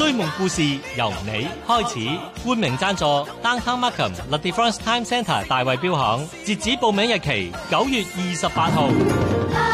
追夢故事由你開始。冠名贊助 Downtown Markham La Defense Time Centre 大衛錶行，截止報名日期9月28號。